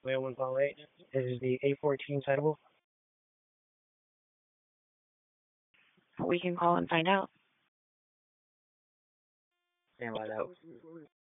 1 call 8. Is the A14 citable? We can call and find out. Stand by that.